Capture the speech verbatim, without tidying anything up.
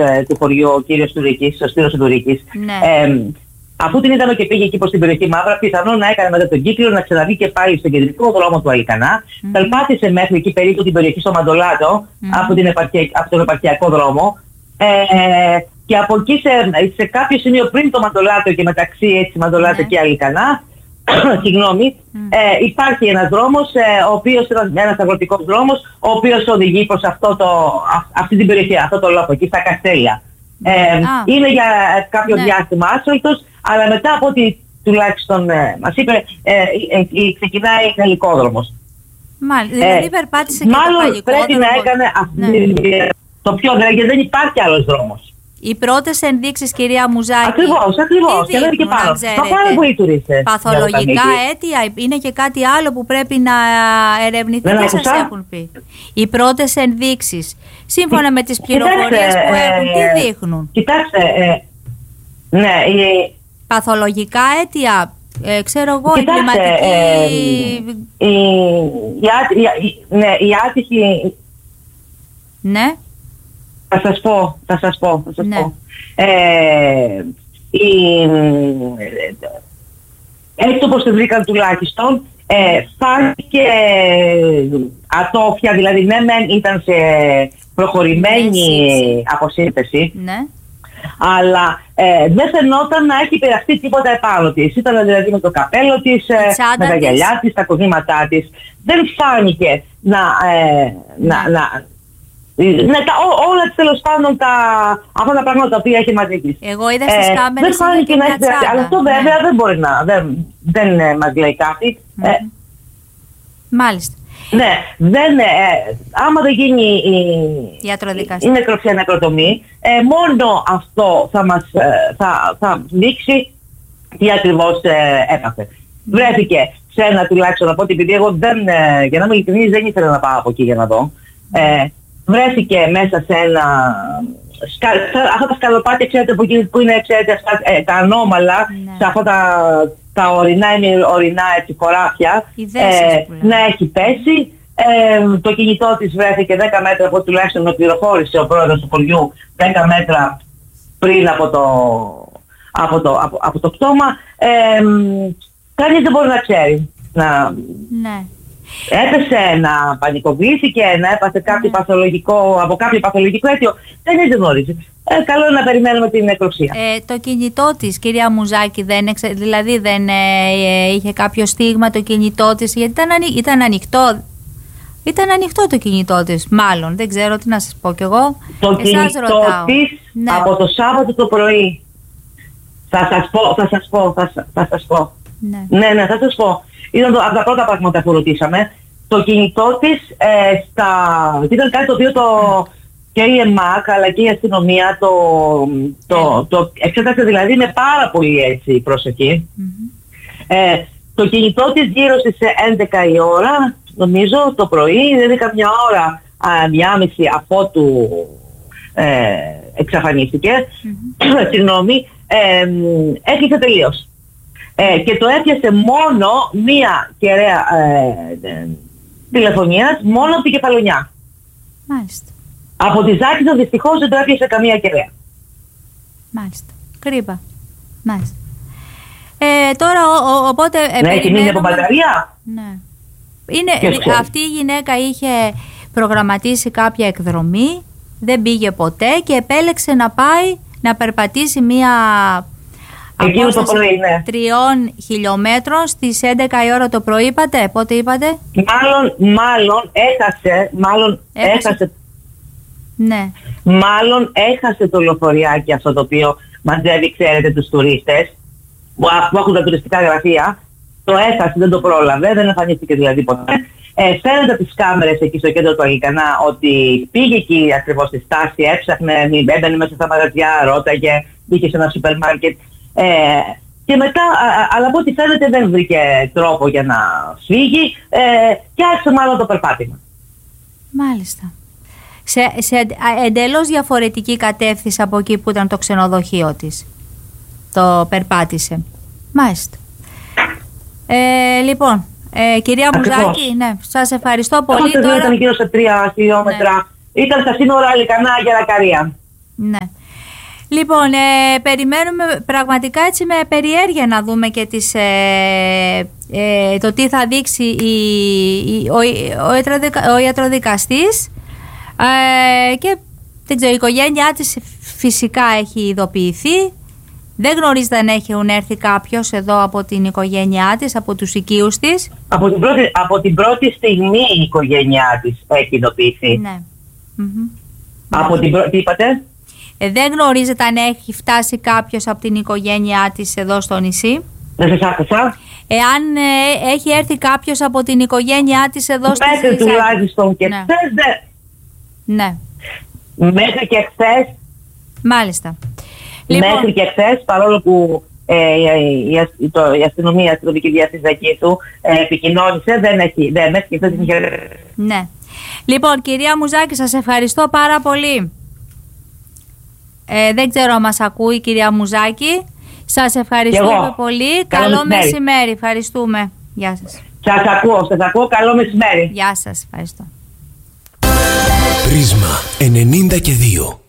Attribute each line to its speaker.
Speaker 1: ε, του χωριού, ο κύριος Τουρίκης, ο Σπύρος Τουρίκης,
Speaker 2: ναι.
Speaker 1: ε, αφού την είδαμε και πήγε εκεί προς την περιοχή Μαύρα, πιθανόν να έκανε μετά τον κύκλο να ξαναβεί και πάλι στον κεντρικό δρόμο του Αλικανά. Mm-hmm. Περπάτησε μέχρι εκεί περίπου την περιοχή στο Μαντολάτο, mm-hmm. από, την επαρχια... από τον επαρχιακό δρόμο. Ε, και από εκεί σε, σε κάποιο σημείο πριν το Μαντολάτο και μεταξύ έτσι Μαντολάτο mm-hmm. και Αλικανά, συγγνώμη, mm. ε, υπάρχει ένας δρόμος, ε, ο οποίος, ένας αγροτικός δρόμος, ο οποίος οδηγεί προς αυτό το, α, αυτή την περιοχή, αυτό το λόφο, εκεί στα Καστέλια. Ε, ah. Είναι για κάποιο ναι. διάστημα άσφαλτος, αλλά μετά από ό,τι τουλάχιστον ε, μας είπε, ε, ε, ε, ξεκινάει ελικόδρομος.
Speaker 2: Μάλιστα, δηλαδή περπάτησε
Speaker 1: ε,
Speaker 2: και
Speaker 1: μάλλον
Speaker 2: το παλικό
Speaker 1: πρέπει
Speaker 2: δρόμο.
Speaker 1: να έκανε αυτή, ναι. το πιο δηλαδή, γιατί δεν υπάρχει άλλος δρόμος.
Speaker 2: Οι πρώτες ενδείξεις, κυρία Μουζάκη.
Speaker 1: Ακριβώς, ακριβώς. Και δεν και πάνω. Μα πάρα πολλοί τουρίστες.
Speaker 2: Παθολογικά αίτια, είναι και κάτι άλλο που πρέπει να ερευνηθεί.
Speaker 1: Δεν
Speaker 2: τι σας έχουν πει. Οι πρώτες ενδείξεις, σύμφωνα με τις πληροφορίες που έχουν,
Speaker 1: ε,
Speaker 2: τι δείχνουν.
Speaker 1: Κοιτάξτε, ε, ναι, η...
Speaker 2: Παθολογικά αίτια, ε, ξέρω εγώ,
Speaker 1: κοιτάξτε,
Speaker 2: εγκληματική...
Speaker 1: Ε, η, η, η, ναι, η άτυχη...
Speaker 2: Ναι.
Speaker 1: Θα σας πω, θα σας πω, θα σας
Speaker 2: ναι.
Speaker 1: πω. Ε, η, έτσι όπως το βρήκαν τουλάχιστον, ε, φάνηκε ατόφια, δηλαδή ναι μεν ήταν σε προχωρημένη ναι, αποσύνθεση,
Speaker 2: ναι.
Speaker 1: αλλά ε, δεν φαινόταν να έχει περαστεί τίποτα επάνω της. Ήταν δηλαδή με το καπέλο της, ε, με τα γυαλιά της, τα κοσμήματά της. Δεν φάνηκε να... Ε, να, να Ναι, τα, ό, όλα τέλος πάντων τα, αυτά τα πράγματα τα οποία έχει μαζί της.
Speaker 2: Εγώ είδα στις ε, κάμερες
Speaker 1: δεν φάνηκε να έχει περάσει. Αλλά αυτό ναι. βέβαια δεν μπορεί να, δεν, δεν ε, μας λέει κάτι. Mm. Ε,
Speaker 2: Μάλιστα.
Speaker 1: Ναι, δεν, ε, άμα δεν γίνει η, η νεκροψία νεκροτομή, ε, μόνο αυτό θα μας ε, θα, θα δείξει τι ακριβώς ε, έπαθε. Mm. Βρέθηκε σε ένα τουλάχιστον από ό,τι, επειδή εγώ δεν, ε, για να είμαι ειλικρινής, δεν ήθελα να πάω από εκεί για να δω. Ε, βρέθηκε μέσα σε ένα... Σκα, αυτά τα σκαλοπάτια, ξέρετε, που, που είναι, ξέρετε, αυτά, ε, τα ανώμαλα, ναι. σε αυτά τα, τα ορεινά, ορεινά έτσι, χωράφια, ε, να έχει πέσει. Ε, το κινητό της βρέθηκε δέκα μέτρα, από τουλάχιστον με πληροφόρησε ο πρόεδρος του χωριού, δέκα μέτρα πριν από το, από το, από, από το πτώμα. Ε, κανείς δεν μπορεί να ξέρει. Να,
Speaker 2: ναι.
Speaker 1: Έπεσε, να πανικοβλήθηκε, να έπαθε κάποιο mm. παθολογικό, από κάποιο παθολογικό αίτιο. Κανείς δεν γνωρίζει. Ε, καλό είναι να περιμένουμε την νεκροψία.
Speaker 2: Ε, το κινητό της, κυρία Μουζάκη, δεν εξε, δηλαδή δεν ε, ε, είχε κάποιο στίγμα το κινητό της, γιατί ήταν, ανοι, ήταν ανοιχτό. Ήταν ανοιχτό το κινητό της, μάλλον. Δεν ξέρω τι να σας πω κι εγώ.
Speaker 1: Το
Speaker 2: Εσάς
Speaker 1: κινητό
Speaker 2: ρωτάω.
Speaker 1: της
Speaker 2: ναι.
Speaker 1: από το Σάββατο το πρωί. Θα σας πω, θα σας πω, θα, θα σας πω.
Speaker 2: Ναι,
Speaker 1: ναι, ναι θα σας πω. Ήταν το, από τα πρώτα πράγματα που ρωτήσαμε. Το κινητό της ε, στα... ήταν κάτι το οποίο το, και η ΕΜΑΚ αλλά και η αστυνομία το, το, το, το εξέτασε δηλαδή με πάρα πολύ έτσι προσοχή. Mm-hmm. Ε, το κινητό της γύρω στις έντεκα η ώρα, νομίζω, το πρωί, δηλαδή καμιά ώρα, α, μια μισή αφότου ε, εξαφανίστηκε, mm-hmm. συγγνώμη, ε, έκλεισε τελείως. Ε, και το έπιασε μόνο μία κεραία ε, ε, τηλεφωνίας, μόνο από την Κεφαλονιά.
Speaker 2: Μάλιστα.
Speaker 1: Από τη Ζάκηδα δυστυχώς δεν το έπιασε καμία κεραία.
Speaker 2: Μάλιστα. Κρύβα. Μάλιστα. Ε, τώρα ο, ο, οπότε...
Speaker 1: Ναι, έχει μείνει από μπαταρία.
Speaker 2: Ναι. Είναι, αυτή η γυναίκα είχε προγραμματίσει κάποια εκδρομή, δεν πήγε ποτέ και επέλεξε να πάει να περπατήσει μία...
Speaker 1: Εκείνο το πρωί, ναι.
Speaker 2: Τριών χιλιόμετρων στις έντεκα η ώρα το πρωί, είπατε, πότε είπατε?
Speaker 1: Μάλλον, μάλλον έχασε, μάλλον έχασε, έχασε,
Speaker 2: ναι.
Speaker 1: μάλλον έχασε το λεωφοριάκι αυτό το οποίο μαζεύει, ξέρετε, τους τουρίστες, που έχουν τα τουριστικά γραφεία, το έχασε, δεν το πρόλαβε, δεν εμφανίστηκε δηλαδή ποτέ. Ε, φαίνεται από τις κάμερες εκεί στο κέντρο του Αγγλικανά ότι πήγε εκεί ακριβώς στη στάση, έψαχνε, έμπαινε μέσα στα μαγαζιά, ρώταγε, μπήκε σε ένα σούπερ μάρκετ. Ε, και μετά, α, αλλά από ό,τι φαίνεται δεν βρήκε τρόπο για να φύγει ε, και άρχισε μάλλον το περπάτημα.
Speaker 2: Μάλιστα. Σε, σε εντελώς διαφορετική κατεύθυνση από εκεί που ήταν το ξενοδοχείο της. Το περπάτησε. Μάλιστα. Ε, λοιπόν, ε, κυρία
Speaker 1: Ακριβώς.
Speaker 2: Μουζάκη, ναι, σας ευχαριστώ πολύ.
Speaker 1: Τώρα ήταν γύρω σε τρία χιλιόμετρα. Ναι. Ήταν στα σύνορα Αλικανά για Ρακαρία.
Speaker 2: Ναι. Λοιπόν, ε, περιμένουμε πραγματικά έτσι με περιέργεια να δούμε και τις, ε, ε, το τι θα δείξει η, η, ο, ο, ιατροδικα, ο ιατροδικαστής ε, και δεν ξέρω, η οικογένειά της φυσικά έχει ειδοποιηθεί. Δεν γνωρίζετε αν έχουν έρθει κάποιος εδώ από την οικογένειά της, από τους οικείους της.
Speaker 1: Από την πρώτη, από την πρώτη στιγμή η οικογένειά της έχει ειδοποιηθεί.
Speaker 2: Ναι. Mm-hmm.
Speaker 1: Από την πρώτη, τι είπατε?
Speaker 2: Ε, δεν γνωρίζετε αν έχει φτάσει κάποιος από την οικογένειά της εδώ στο νησί.
Speaker 1: Δεν σας άκουσα.
Speaker 2: Εάν ε, έχει έρθει κάποιος από την οικογένειά της εδώ στο νησί.
Speaker 1: Μέχρι τουλάχιστον και
Speaker 2: ναι.
Speaker 1: χθες δεν.
Speaker 2: Ναι.
Speaker 1: Μέχρι και χθες.
Speaker 2: Μάλιστα.
Speaker 1: Μέχρι λοιπόν, και χθες, παρόλο που ε, η, η, το, η αστυνομία, η αστυνομική διεύθυνση εκεί του ε, επικοινώνησε, δεν έχει, δεν μέχρι και χθες είχε.
Speaker 2: Ναι. Λοιπόν, κυρία Μουζάκη, σας ευχαριστώ πάρα πολύ. Ε, δεν ξέρω αν μας ακούει η κυρία Μουζάκη. Σας ευχαριστούμε πολύ. Καλό, Καλό μεσημέρι. μεσημέρι. Ευχαριστούμε. Γεια σας.
Speaker 1: Σας ακούω, σας ακούω. Καλό μεσημέρι.
Speaker 2: Γεια σας. Ευχαριστώ.
Speaker 3: Πρίσμα ενενήντα και δύο.